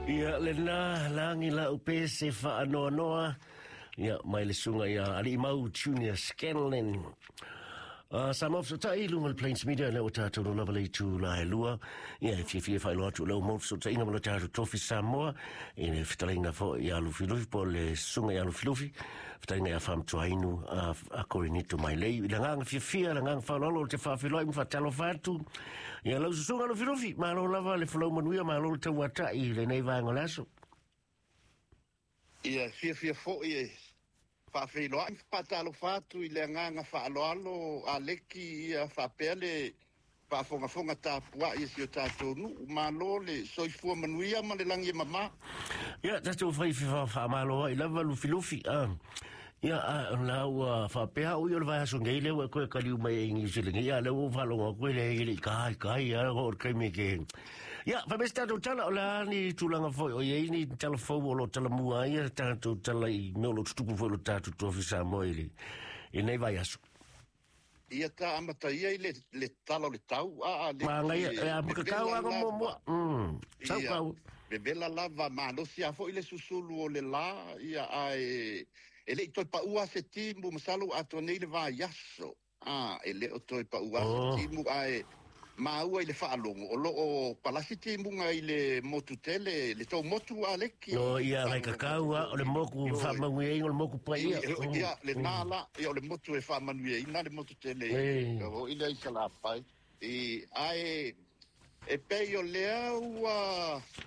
Ia lena langi la upe se whaanoa noa. Ia mai le sunga ia ali mau Junior Scanlon. Some of the Tailungal Plains Media and Otata Lovely to La Lua. Yeah, if you feel to low most of the Ingamata Trophy Samoa, in if telling for Yalufilufi, Paul Sunga Yalufilufi, telling a farm to Ainu, according to my lay. Langang, if you fear, Langang Falolo, the Fafiloim for Talofatu, Yellow Sunga Filufi, Malo Lava, the Flowman, we are Malo to Watai, the Neva Angolasso. Yeah, fear 4 years. Whawhiloa, patalo whātu I le nganga whaaloalo a leki ia whapele whafonga tāpua I si o tātou nu, mālo le soifua manuia ma le langi mama. Ia, tātou whaimaloa I lava lufi, Ia, lau whapea ui o le vai aso ngei lewa koe kariu mai ingi silingi. Ia, leo whalonga koe le hei kai, ia, hor kai me ke. Ia, whamesi tātou tala o le ani tūlanga foi o iei ni tala fau o lo tala mua ia tātou tala I meolo tutupu foi lo tātou tofi sa moe I nei vai aso. Ia tā amata ia I le tala o le tau. Manga ia, makakau anga mua. Sau kau. Bebela lava manosi a foi le susulu o le la, ia ai... Ele toi pa ua se timu masalo ato nei le va yaso. Ele o toi pa ua se timu ai maua I le whaalongo. O lo o palasi timu ngai le motutele, le tau motu a leki. Ia, rai kakau o le moku whamanguei o le moku pa ia. Ia, le nala, ia o le motu e whamanguei, na le motutele. O ile I salapai. Ai, e pei o lea ua...